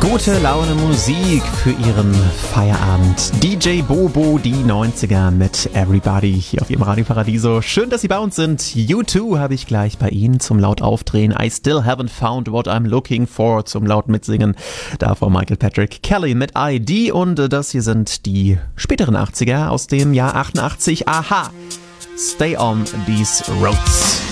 Gute Laune Musik für Ihren Feierabend. DJ Bobo, die 90er mit Everybody hier auf Ihrem Radio Paradiso. Schön, dass Sie bei uns sind. U2 habe ich gleich bei Ihnen zum laut Aufdrehen. I Still Haven't Found What I'm Looking For zum laut Mitsingen. Davor Michael Patrick Kelly mit ID und das hier sind die späteren 80er aus dem Jahr 88. Aha! Stay on these roads.